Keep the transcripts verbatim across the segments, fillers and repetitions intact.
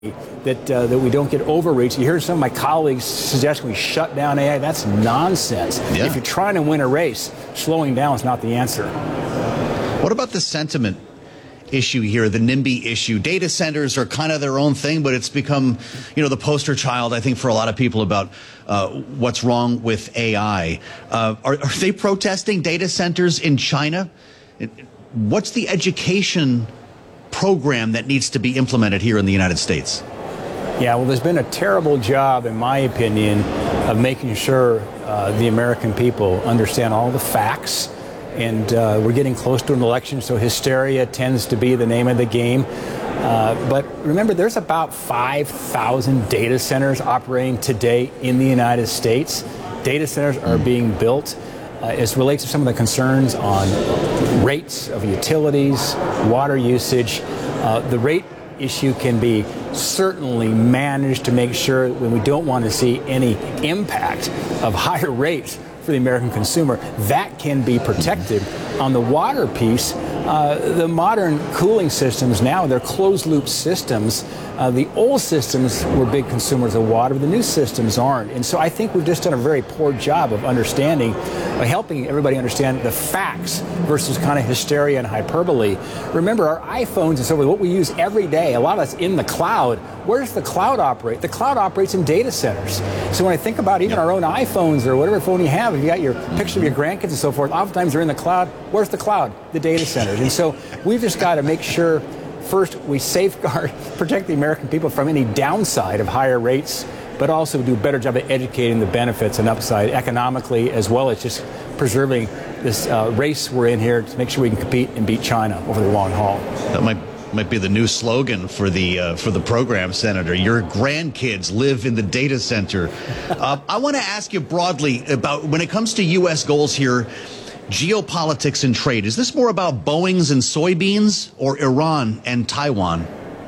that uh, that we don't get overreach. You hear some of my colleagues suggesting we shut down A I. That's nonsense. Yeah. If you're trying to win a race, slowing down is not the answer. What about the sentiment issue here, the NIMBY issue? Data centers are kind of their own thing, but it's become, you know, the poster child, I think, for a lot of people about uh, what's wrong with A I. Uh, are, are they protesting data centers in China? What's the education program that needs to be implemented here in the United States? Yeah, well, there's been a terrible job, in my opinion, of making sure uh, the American people understand all the facts. And uh, we're getting close to an election, so hysteria tends to be the name of the game. Uh, but remember, there's about five thousand data centers operating today in the United States. Data centers are being built. Uh, as relates to some of the concerns on rates of utilities, water usage, uh, the rate issue can be certainly managed to make sure when we don't want to see any impact of higher rates for the American consumer, that can be protected. On the water piece, uh, the modern cooling systems now, they're closed-loop systems. Uh, the old systems were big consumers of water, but the new systems aren't. And so I think we've just done a very poor job of understanding, by helping everybody understand the facts versus kind of hysteria and hyperbole. Remember, our iPhones and so forth, what we use every day, a lot of that's in the cloud. Where does the cloud operate? The cloud operates in data centers. So when I think about even our own iPhones or whatever phone you have, if you got your picture of your grandkids and so forth, oftentimes they're in the cloud. Where's the cloud? The data centers. And so we've just got to make sure, first, we safeguard, protect the American people from any downside of higher rates, but also do a better job of educating the benefits and upside economically, as well as just preserving this uh, race we're in here to make sure we can compete and beat China over the long haul. That might might be the new slogan for the uh, for the program, Senator. Your grandkids live in the data center. Uh, I want to ask you broadly about, when it comes to U S goals here, geopolitics and trade. Is this more about Boeings and soybeans, or Iran and Taiwan?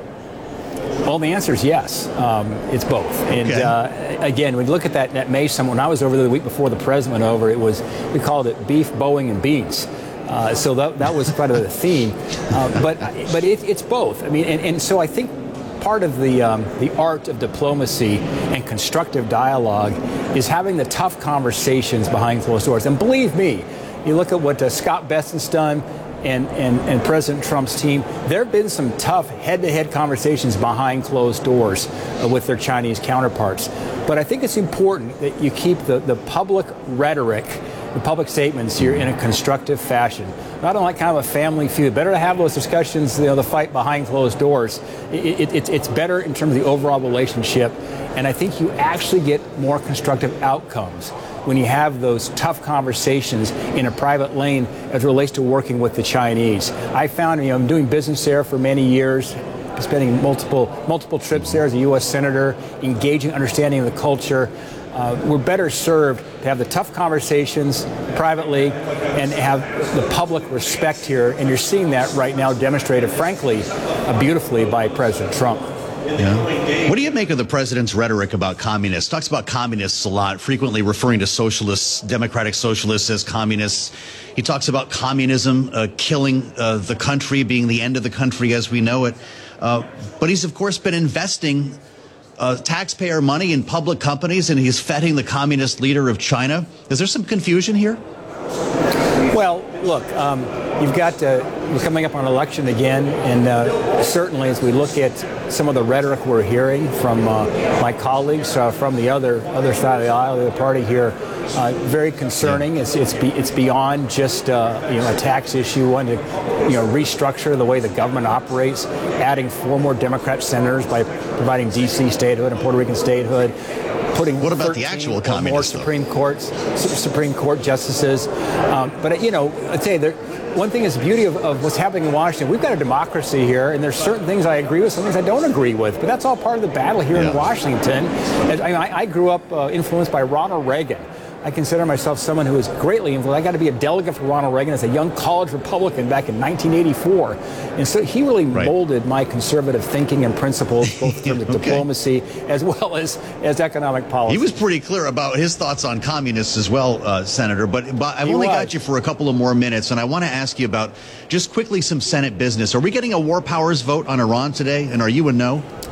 Well, the answer is yes. Um, it's both. And okay. uh, again, when you look at that, that May summit, when I was over there the week before the president went over, it was, we called it beef, Boeing, and beans. Uh, so that, that was kind of the theme. Uh, but but it, it's both. I mean, and, and so I think part of the um, the art of diplomacy and constructive dialogue is having the tough conversations behind closed doors. And believe me, you look at what uh, Scott Bessent's done and, and, and President Trump's team, there have been some tough head-to-head conversations behind closed doors uh, with their Chinese counterparts. But I think it's important that you keep the, the public rhetoric, the public statements here in a constructive fashion. Not unlike kind of a family feud. Better to have those discussions, you know, the fight behind closed doors. It, it, it, it's better in terms of the overall relationship. And I think you actually get more constructive outcomes when you have those tough conversations in a private lane as it relates to working with the Chinese. I found, you know, I'm doing business there for many years, spending multiple multiple trips there as a U S senator, engaging, understanding of the culture. Uh, we're better served to have the tough conversations privately and have the public respect here. And you're seeing that right now demonstrated, frankly, uh, beautifully by President Trump. Yeah. What do you make of the president's rhetoric about communists? Talks about communists a lot, frequently referring to socialists, democratic socialists, as communists. He talks about communism uh, killing uh, the country, being the end of the country as we know it. Uh, but he's, of course, been investing uh, taxpayer money in public companies, and he's feting the communist leader of China. Is there some confusion here? Well, look, um, you've got uh, we're coming up on election again, and uh, certainly as we look at some of the rhetoric we're hearing from uh, my colleagues uh, from the other other side of the aisle, the other party here, uh, very concerning. It's it's, be, it's beyond just uh, you know a tax issue. One to you know restructure the way the government operates, adding four more Democrat senators by providing D C statehood and Puerto Rican statehood. Putting what about the actual communists? More Supreme Courts, Supreme Court justices. Um, but you know, I'd say there. One thing is the beauty of, of what's happening in Washington. We've got a democracy here, and there's certain things I agree with, some things I don't agree with. But that's all part of the battle here yeah. in Washington. As, I, I grew up uh, influenced by Ronald Reagan. I consider myself someone who is greatly influenced. I got to be a delegate for Ronald Reagan as a young college Republican back in nineteen eighty-four. And so he really right. molded my conservative thinking and principles, both in terms of okay. diplomacy as well as, as economic policy. He was pretty clear about his thoughts on communists as well, uh, Senator. But, but I've he only was. got you for a couple of more minutes, and I want to ask you about, just quickly, some Senate business. Are we getting a war powers vote on Iran today, and are you a no?